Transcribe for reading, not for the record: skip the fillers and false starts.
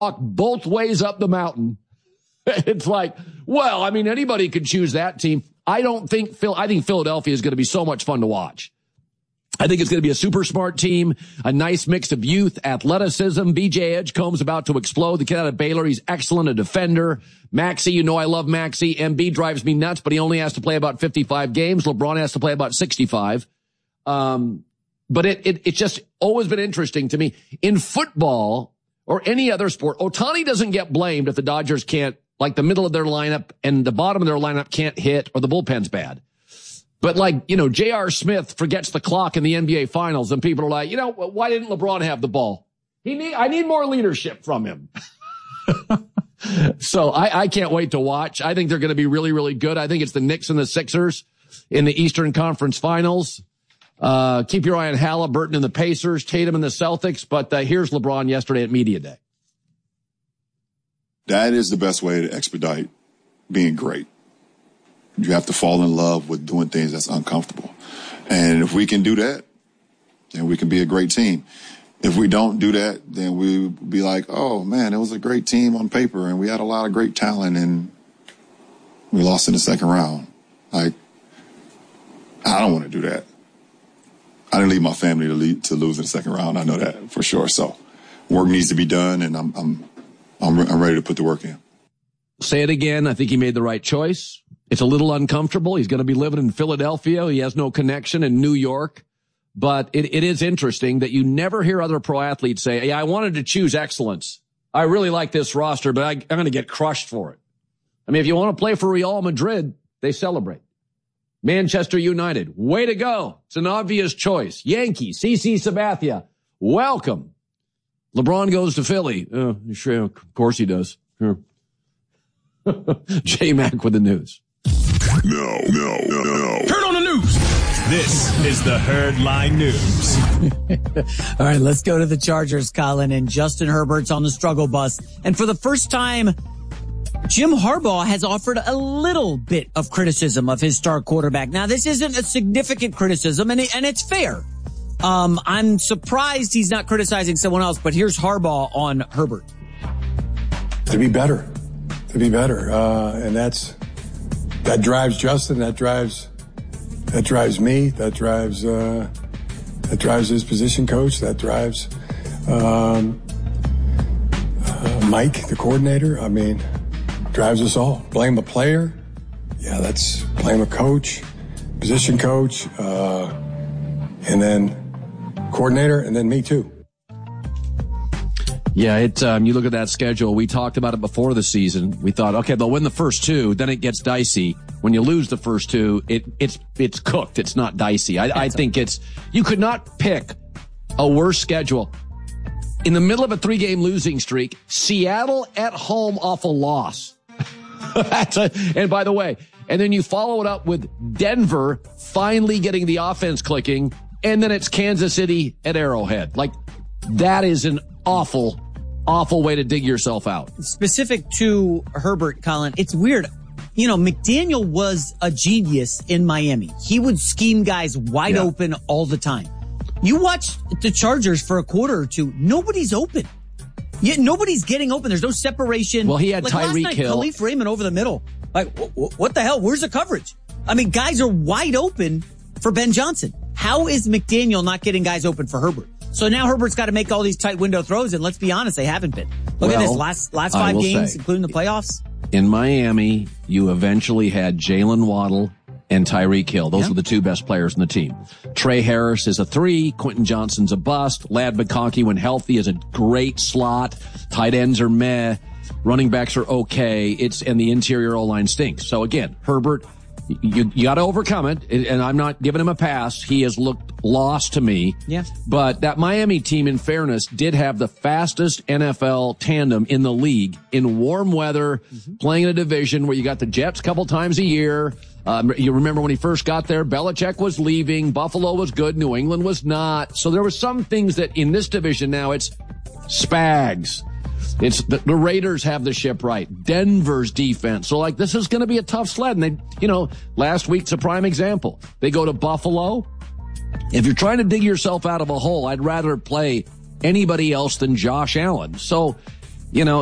walk both ways up the mountain. It's like, well, I mean, anybody could choose that team. I think Philadelphia is going to be so much fun to watch. I think it's going to be a super smart team, a nice mix of youth, athleticism. BJ Edgecombe's about to explode. The kid out of Baylor, he's excellent, a defender. Maxey, you know I love Maxey. Embiid drives me nuts, but he only has to play about 55 games. LeBron has to play about 65. But it's just always been interesting to me. In football or any other sport, Ohtani doesn't get blamed if the Dodgers can't, like the middle of their lineup and the bottom of their lineup can't hit or the bullpen's bad. But like, J.R. Smith forgets the clock in the NBA Finals and people are like, why didn't LeBron have the ball? I need more leadership from him. So I can't wait to watch. I think they're going to be really, really good. I think it's the Knicks and the Sixers in the Eastern Conference Finals. Keep your eye on Halliburton and the Pacers, Tatum and the Celtics. But here's LeBron yesterday at Media Day. That is the best way to expedite being great. You have to fall in love with doing things that's uncomfortable. And if we can do that, then we can be a great team. If we don't do that, then we'll be like, oh, man, it was a great team on paper, and we had a lot of great talent, and we lost in the second round. Like, I don't want to do that. I didn't leave my family to lose in the second round. I know that for sure. So work needs to be done, and I'm ready to put the work in. Say it again. I think he made the right choice. It's a little uncomfortable. He's going to be living in Philadelphia. He has no connection in New York. But it is interesting that you never hear other pro athletes say, I wanted to choose excellence. I really like this roster, but I'm going to get crushed for it. I mean, if you want to play for Real Madrid, they celebrate. Manchester United, way to go. It's an obvious choice. Yankees, CC Sabathia, welcome. LeBron goes to Philly. Sure, of course he does. Sure. J-Mac with the news. No. Turn on the news. This is the Herdline News. All right, let's go to the Chargers, Colin, and Justin Herbert's on the struggle bus. And for the first time, Jim Harbaugh has offered a little bit of criticism of his star quarterback. Now, this isn't a significant criticism, and it's fair. I'm surprised he's not criticizing someone else, but here's Harbaugh on Herbert. To be better. And that drives Justin, that drives me, that drives his position coach, that drives Mike, the coordinator. I mean, drives us all. Blame the player. Yeah, that's blame a coach, position coach, and then coordinator, and then me too. Yeah, you look at that schedule. We talked about it before the season. We thought, okay, they'll win the first two, then it gets dicey. When you lose the first two, it's cooked. It's not dicey. I think you could not pick a worse schedule. In the middle of a 3-game losing streak, Seattle at home off a loss. And by the way, and then you follow it up with Denver finally getting the offense clicking, and then it's Kansas City at Arrowhead. Like, that is an awful way to dig yourself out. Specific to Herbert, Colin, it's weird. McDaniel was a genius in Miami. He would scheme guys wide open all the time. You watch the Chargers for a quarter or two, nobody's open. Yeah, nobody's getting open. There's no separation. Well, he had like Tyreek Hill. Khalif Raymond over the middle. Like, what the hell? Where's the coverage? I mean, guys are wide open for Ben Johnson. How is McDaniel not getting guys open for Herbert? So now Herbert's got to make all these tight window throws, and let's be honest, they haven't been. Look at this last 5 games, including the playoffs. In Miami, you eventually had Jalen Waddle and Tyreek Hill. Those were the two best players in the team. Trey Harris is a 3. Quentin Johnson's a bust. Ladd McConkey, when healthy, is a great slot. Tight ends are meh. Running backs are okay. And the interior O-line stinks. So again, Herbert, you got to overcome it. And I'm not giving him a pass. He has looked lost to me. Yeah. But that Miami team, in fairness, did have the fastest NFL tandem in the league in warm weather, playing in a division where you got the Jets a couple times a year. You remember when he first got there, Belichick was leaving, Buffalo was good, New England was not. So there were some things that in this division now it's Spags. It's the Raiders have the ship right. Denver's defense. So like this is going to be a tough sled. And they, last week's a prime example. They go to Buffalo. If you're trying to dig yourself out of a hole, I'd rather play anybody else than Josh Allen. So You know,